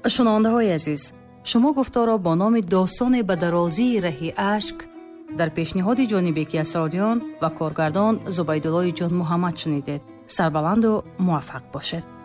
шунавандаҳои азиз, шумо гуфторо бо номи достони ба дарозии раҳи ашк дар пешниҳоди ҷонибеки асрорён ва коргардон Зубайдуллои ҷон Муҳаммад шунидед. Сарбаланду муваффақ бошед.